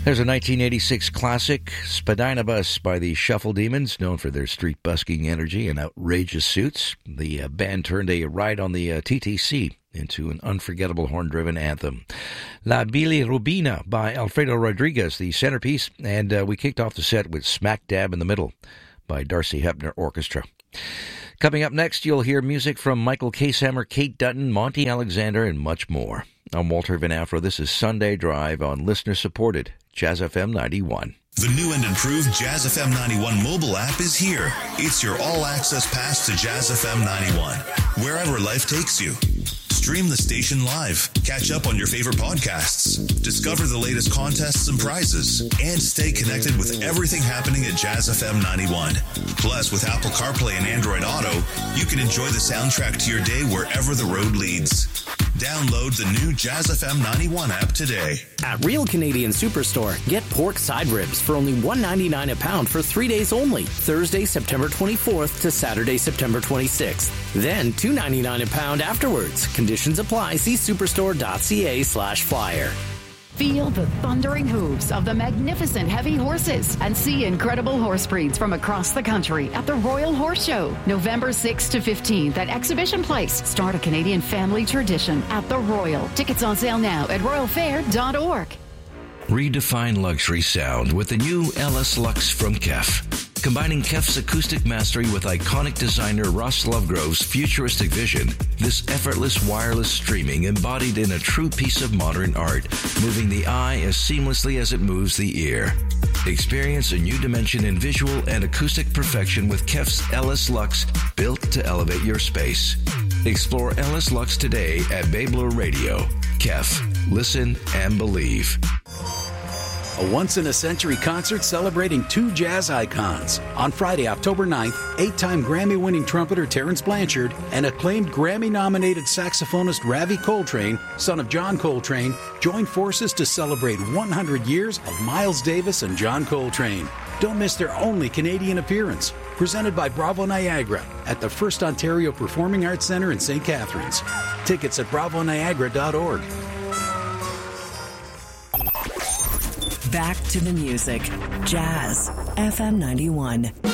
There's a 1986 classic, Spadina Bus by the Shuffle Demons, known for their street busking energy and outrageous suits. The band turned a ride on the TTC into an unforgettable horn-driven anthem. La Bilirrubina by Alfredo Rodriguez, the centerpiece, and we kicked off the set with Smack Dab in the Middle by Darcy Hepner Orchestra. Coming up next, you'll hear music from Michael Casehammer, Kate Dutton, Monty Alexander, and much more. I'm Walter Van Afro. This is Sunday Drive on listener-supported Jazz FM 91. The new and improved Jazz FM 91 mobile app is here. It's your all-access pass to Jazz FM 91, wherever life takes you. Stream the station live, catch up on your favorite podcasts, discover the latest contests and prizes, and stay connected with everything happening at Jazz FM 91. Plus, with Apple CarPlay and Android Auto, you can enjoy the soundtrack to your day wherever the road leads. Download the new Jazz FM 91 app today. At Real Canadian Superstore, get pork side ribs for only $1.99 a pound for 3 days only, Thursday, September 24th to Saturday, September 26th. Then $2.99 a pound afterwards. Conditions apply. See superstore.ca/flyer. Feel the thundering hooves of the magnificent heavy horses and see incredible horse breeds from across the country at the Royal Horse Show, November 6th to 15th at Exhibition Place. Start a Canadian family tradition at the Royal. Tickets on sale now at royalfair.org. Redefine luxury sound with the new LS Lux from KEF. Combining KEF's acoustic mastery with iconic designer Ross Lovegrove's futuristic vision, this effortless wireless streaming embodied in a true piece of modern art, moving the eye as seamlessly as it moves the ear. Experience a new dimension in visual and acoustic perfection with KEF's LS Lux, built to elevate your space. Explore LS Lux today at Babler Radio. KEF. Listen and believe. A once-in-a-century concert celebrating two jazz icons. On Friday, October 9th, 8-time Grammy-winning trumpeter Terrence Blanchard and acclaimed Grammy-nominated saxophonist Ravi Coltrane, son of John Coltrane, join forces to celebrate 100 years of Miles Davis and John Coltrane. Don't miss their only Canadian appearance. Presented by Bravo Niagara at the First Ontario Performing Arts Centre in St. Catharines. Tickets at bravoniagara.org. Back to the music. Jazz FM 91.